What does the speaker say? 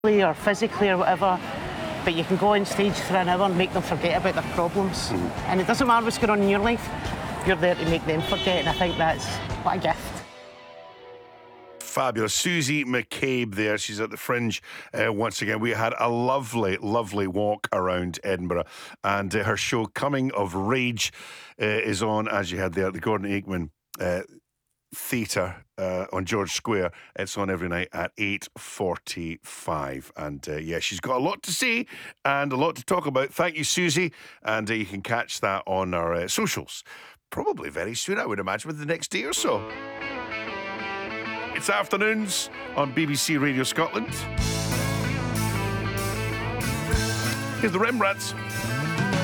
or physically or whatever, but you can go on stage for an hour and make them forget about their problems. And it doesn't matter what's going on in your life, you're there to make them forget, and I think that's what a gift. Fabulous. Susie McCabe there. She's at the Fringe once again. We had a lovely, lovely walk around Edinburgh, and her show Coming of Rage is on, as you had there, at the Gordon Aikman Theatre on George Square. It's on every night at 8:45. And yeah, she's got a lot to say and a lot to talk about. Thank you, Susie. And you can catch that on our socials. Probably very soon, I would imagine, within the next day or so. It's Afternoons on BBC Radio Scotland. Here's the Rembrandts.